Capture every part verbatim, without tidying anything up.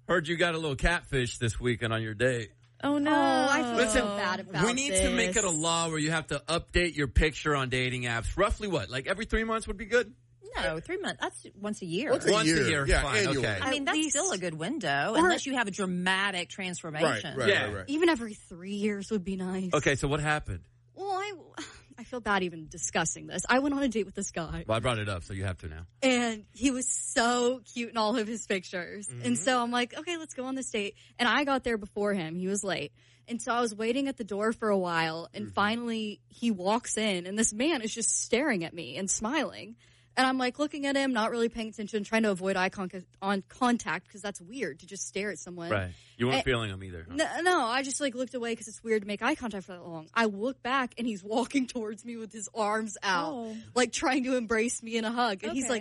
Heard you got a little catfish this weekend on your date. Oh, no. Oh, I feel Listen, so bad about we need this. to make it a law where you have to update your picture on dating apps. Roughly what? Like every three months would be good? No, three months. That's once a year. Once a Once year. a year, Yeah, fine. annually. Okay. I mean, that's least- still a good window, Or- unless you have a dramatic transformation. Right, right, Yeah. right, right. Even every three years would be nice. Okay, so what happened? Well, I, I feel bad even discussing this. I went on a date with this guy, Well, I brought it up, so you have to now. and he was so cute in all of his pictures. Mm-hmm. And so I'm like, okay, let's go on this date. And I got there before him. He was late. And so I was waiting at the door for a while, and Mm-hmm. finally he walks in, and this man is just staring at me and smiling. And I'm like looking at him, not really paying attention, trying to avoid eye con- on contact because that's weird to just stare at someone. Right. You weren't Eh, feeling them either. Huh? No, no, I just like looked away because it's weird to make eye contact for that long. I look back and he's walking towards me with his arms out, Oh. like trying to embrace me in a hug. And he's Okay. like,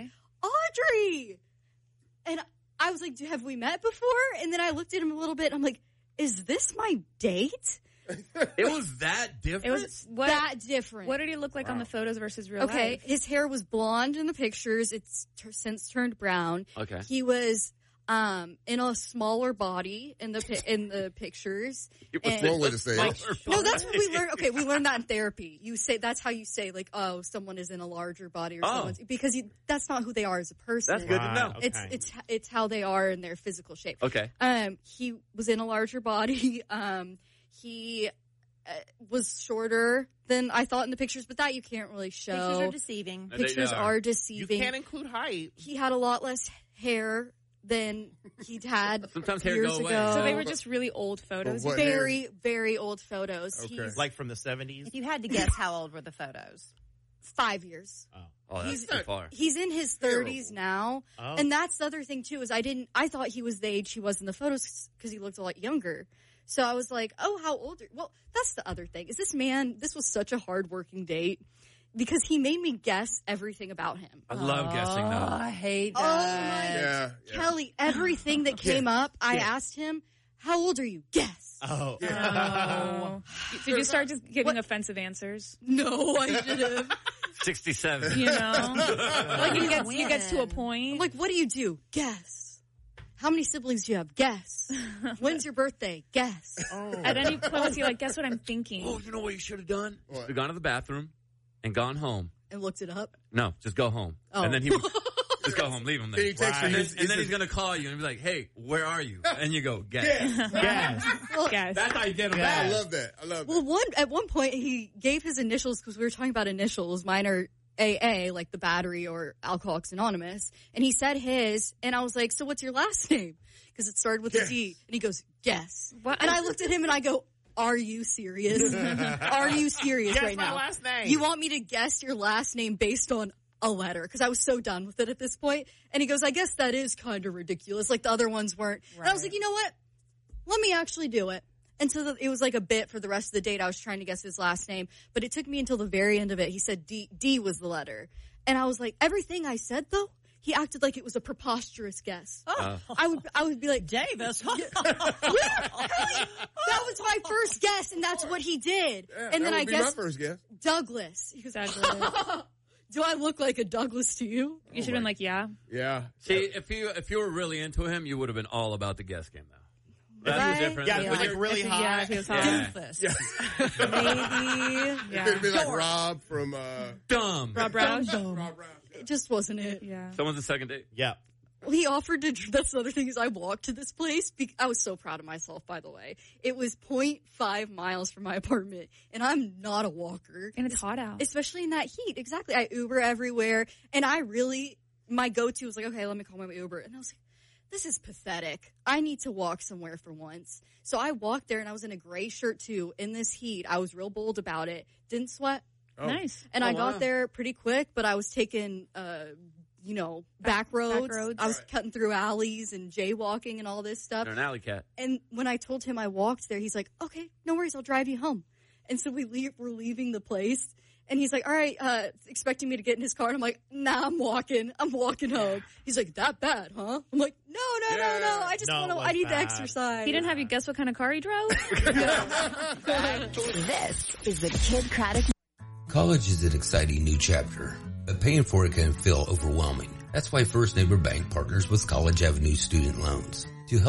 Audrey! And I was like, "Do- have we met before? And then I looked at him a little bit and I'm like, is this my date? It was that different? It was what? That different. What did he look like on the photos versus real Okay, life? his hair was blonde in the pictures. It's t- since turned brown. Okay. He was um in a smaller body in the pi- in the pictures. It was And- One way to say it. No, that's what we learned. Okay, we learned that in therapy. You say that's how you say like, oh, someone is in a larger body or Oh. someone's because you, that's not who they are as a person. That's good to know. Right, It's okay. it's it's how they are in their physical shape. Okay. Um, he was in a larger body. Um, he uh, was shorter than I thought in the pictures, but that you can't really show. Pictures are deceiving. They Pictures are. are You deceiving. can't include height. He had a lot less hair than he'd had Sometimes hair years go away. ago. So they were just really old photos. What very, very old photos. Okay. He's Like from the seventies. If you had to guess, how old were the photos? five years. Oh, that's He's- too far. He's in his thirties now. Oh. And that's the other thing, too, is I didn't, I thought he was the age he was in the photos because he looked a lot younger. So I was like, oh, how old are you? Well, that's the other thing. Is this man, this was such a hard-working date because he made me guess everything about him. I love guessing Oh, though. I hate Oh, that. my Yeah, yeah. Kelly, everything that came up, I asked him, how old are you? Guess. Oh. Oh. Did you start just giving offensive answers? No, I didn't. sixty-seven. You know? Like you get, you get to a Win. point. I'm like, what do you do? Guess. How many siblings do you have? Guess. When's your birthday? Guess. At any point, was he like, guess what I'm thinking? Oh, you know what you should have done? What? Should have gone to the bathroom and gone home. And looked it up. No, just go home. Oh. And then he would just go home, leave him there. Then he texts And you, then, he's- and then he's he's going to call you and be like, hey, where are you? And you go, guess. Yes. Guess. That's how you get them I back. love that. I love that. Well, one at one point he gave his initials because we were talking about initials. Mine are A A, like the battery or Alcoholics Anonymous, and he said his, and I was like, "So what's your last name?" Because it started with Guess. a D, and he goes, "Guess." What? And I looked at him and I go, "Are you serious? Are you serious Guess right my now? last name. You want me to guess your last name based on a letter?" Because I was so done with it at this point. And he goes, "I guess that is kind of ridiculous. Like the other ones weren't." And I was like, "You know what? Let me actually do it." And so the, it was like a bit for the rest of the date. I was trying to guess his last name, but it took me until the very end of it. He said D, D was the letter. And I was like, everything I said though, he acted like it was a preposterous guess. Uh, I would, I would be like, Davis. yeah, Kelly, that was my first guess, and that's what he did. Yeah, and that then would I be guess my first guess. Douglas. He goes, Douglas. "Do I look like a Douglas to you?" You should have been like, yeah. Yeah. See, if you if you were really into him, you would have been all about the guess game, though. That's Right? different. Yeah, When like you're- really If he- high. Yeah, if he was Yeah. hot. Doofus. Maybe. It Yeah. could be like Rob from uh, dumb. Rob Roush? Rob Rouse. It just wasn't it. Yeah. Someone's the second date. Yeah. Well, he offered to, that's the other thing is I walked to this place. Be, I was so proud of myself, by the way. It was zero point five miles from my apartment, and I'm not a walker. And it's hot out. Especially in that heat. Exactly. I Uber everywhere, and I really, my go-to was like, okay, let me call my Uber. And I was like, this is pathetic. I need to walk somewhere for once. So I walked there, and I was in a gray shirt, too, in this heat. I was real bold about it. Didn't sweat. Oh. Nice. And Oh, I got wow. there pretty quick, but I was taking, uh, you know, back, Back- roads. back roads. I was Right. cutting through alleys and jaywalking and all this stuff. You're an alley cat. And when I told him I walked there, he's like, okay, no worries, I'll drive you home. And so we leave, we're leaving the place. And he's like, all right, uh, expecting me to get in his car. And I'm like, nah, I'm walking. I'm walking home. He's like, that bad, huh? I'm like, no, no, no, no. I just No, want to, it I was need to bad. exercise. He didn't have you guess what kind of car he drove? This is the Kid Craddock. College is an exciting new chapter, but paying for it can feel overwhelming. That's why First Neighbor Bank partners with College Avenue Student Loans.